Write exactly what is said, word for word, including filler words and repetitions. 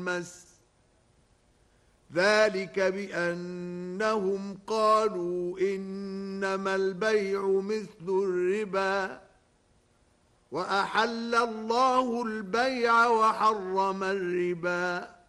مس ذلك بأنهم قالوا إنما البيع مثل الربا وأحل الله البيع وحرم الربا